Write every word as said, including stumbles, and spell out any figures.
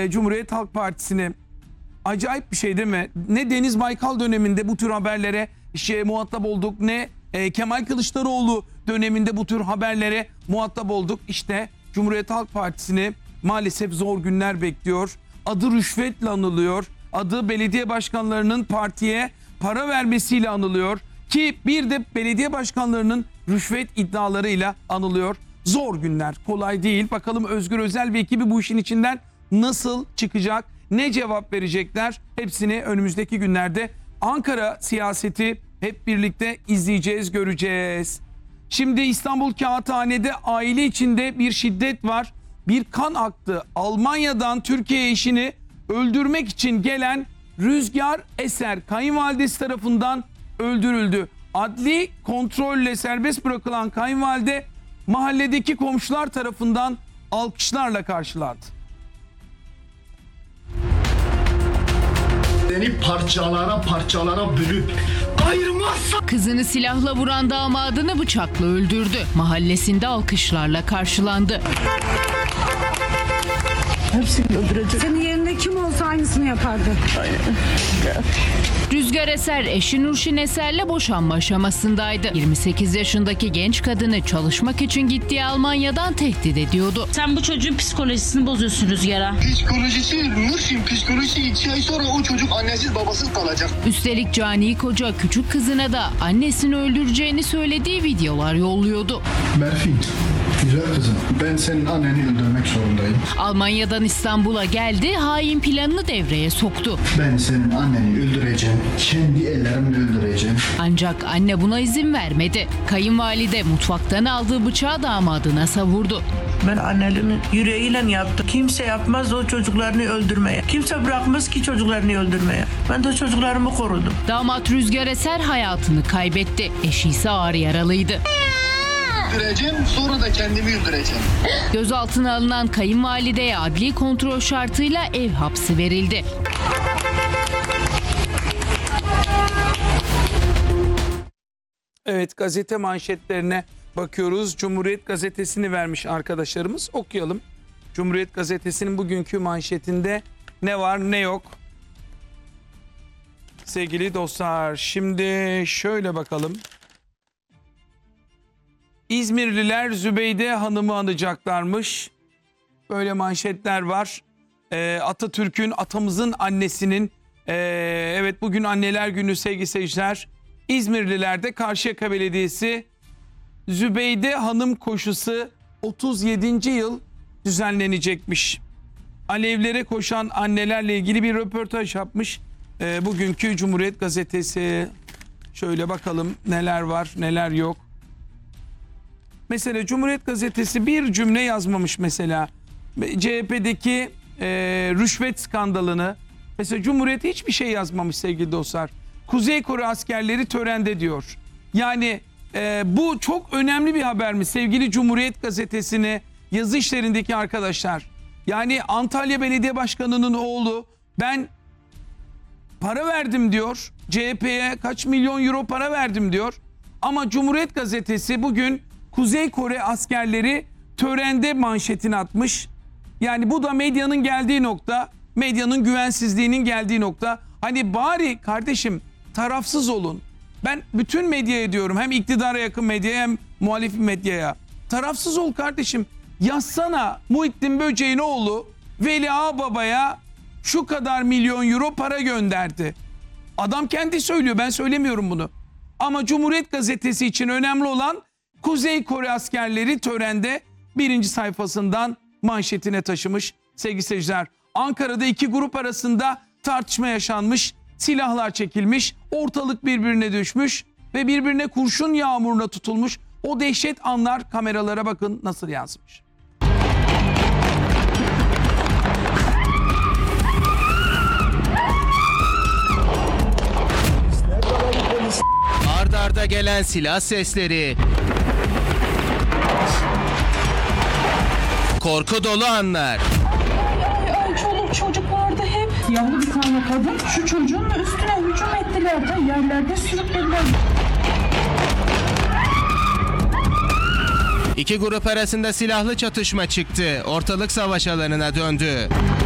e, Cumhuriyet Halk Partisi'ni. Acayip bir şey değil mi? Ne Deniz Baykal döneminde bu tür haberlere şey, muhatap olduk, ne e, Kemal Kılıçdaroğlu döneminde bu tür haberlere muhatap olduk. İşte Cumhuriyet Halk Partisi'ni maalesef zor günler bekliyor. Adı rüşvetle anılıyor. Adı belediye başkanlarının partiye para vermesiyle anılıyor. Ki bir de belediye başkanlarının rüşvet iddialarıyla anılıyor. Zor günler, kolay değil. Bakalım Özgür Özel ve ekibi bu işin içinden nasıl çıkacak? Ne cevap verecekler? Hepsini önümüzdeki günlerde Ankara siyaseti hep birlikte izleyeceğiz, göreceğiz. Şimdi İstanbul Kağıthane'de aile içinde bir şiddet var. Bir kan aktı. Almanya'dan Türkiye'ye eşini öldürmek için gelen Rüzgar Eser kayınvalidesi tarafından öldürüldü. Adli kontrolle serbest bırakılan kayınvalide mahalledeki komşular tarafından alkışlarla karşılandı. Seni parçalara parçalara bölüp ayırmazsa... Kızını silahla vuran damadını bıçakla öldürdü. Mahallesinde alkışlarla karşılandı. Hepsini öldürecek. Senin yerinde kim olsa aynısını yapardı. Aynen. Rüzgar Eser eşi Nurşin Eser'le boşanma aşamasındaydı. yirmi sekiz yaşındaki genç kadını çalışmak için gittiği Almanya'dan tehdit ediyordu. Sen bu çocuğun psikolojisini bozuyorsun Rüzgar'a. Psikolojisi, Nurşin psikolojisi iki ay sonra o çocuk annesiz babasız kalacak. Üstelik cani koca küçük kızına da annesini öldüreceğini söylediği videolar yolluyordu. Merfin, güzel kızım, ben senin anneni öldürmek zorundayım. Almanya'dan İstanbul'a geldi, hain planını devreye soktu. Ben senin anneni öldüreceğim, kendi ellerimle öldüreceğim. Ancak anne buna izin vermedi. Kayınvalide mutfaktan aldığı bıçağı damadına savurdu. Ben anneliğini yüreğiyle yaptım. Kimse yapmaz o çocuklarını öldürmeye. Kimse bırakmaz ki çocuklarını öldürmeye. Ben de çocuklarımı korudum. Damat Rüzgar Eser hayatını kaybetti. Eşi ise ağır yaralıydı. Öldüreceğim, sonra da kendimi öldüreceğim. Gözaltına alınan kayınvalideye adli kontrol şartıyla ev hapsi verildi. Evet, gazete manşetlerine bakıyoruz. Cumhuriyet Gazetesi'ni vermiş arkadaşlarımız. Okuyalım. Cumhuriyet Gazetesi'nin bugünkü manşetinde ne var ne yok. Sevgili dostlar, şimdi şöyle bakalım. İzmirliler Zübeyde Hanım'ı anacaklarmış. Böyle manşetler var. Ee, Atatürk'ün, atamızın annesinin, ee, evet bugün Anneler Günü sevgili seyirciler. İzmirliler'de Karşıyaka Belediyesi Zübeyde Hanım koşusu otuz yedinci yıl düzenlenecekmiş. Alevlere koşan annelerle ilgili bir röportaj yapmış. Ee, bugünkü Cumhuriyet Gazetesi. Şöyle bakalım neler var neler yok. Mesela Cumhuriyet Gazetesi bir cümle yazmamış mesela. C H P'deki e, rüşvet skandalını. Mesela Cumhuriyet hiçbir şey yazmamış sevgili dostlar. Kuzey Kore askerleri törende diyor. Yani e, bu çok önemli bir haber mi sevgili Cumhuriyet Gazetesi'ni yazı işlerindeki arkadaşlar? Yani Antalya Belediye Başkanı'nın oğlu ben para verdim diyor. C H P'ye kaç milyon euro para verdim diyor. Ama Cumhuriyet Gazetesi bugün Kuzey Kore askerleri törende manşetini atmış. Yani bu da medyanın geldiği nokta, medyanın güvensizliğinin geldiği nokta. Hani bari kardeşim tarafsız olun. Ben bütün medyaya diyorum, hem iktidara yakın medyaya hem muhalif medyaya. Tarafsız ol kardeşim. Yazsana Muhittin Böceğin oğlu Veli Ağababa'ya şu kadar milyon euro para gönderdi. Adam kendi söylüyor, ben söylemiyorum bunu. Ama Cumhuriyet Gazetesi için önemli olan Kuzey Kore askerleri törende birinci sayfasından manşetine taşımış sevgili seyirciler. Ankara'da iki grup arasında tartışma yaşanmış, silahlar çekilmiş, ortalık birbirine düşmüş ve birbirine kurşun yağmuruna tutulmuş. O dehşet anlar kameralara bakın nasıl yansımış. Ard arda gelen silah sesleri, korku dolu anlar. Ay, ay, çoluk çocuk vardı hep. Yavru bir tane kadın şu çocuğun üstüne hücum ettiler de yerlerde sürüklediler. İki grup arasında silahlı çatışma çıktı. Ortalık savaş alanına döndü.